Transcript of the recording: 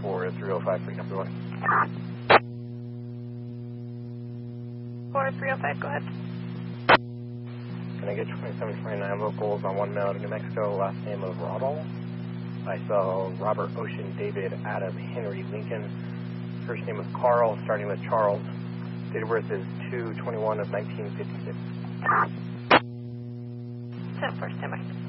4305, free number 1. 4305, go ahead. Can I get 2729 locals on 1 male to New Mexico, last name of Roddle? I saw Robert Ocean, David, Adam, Henry, Lincoln. First name is Carl, starting with Charles. Date of birth is 2/21 of 1956. 10-4, stand by.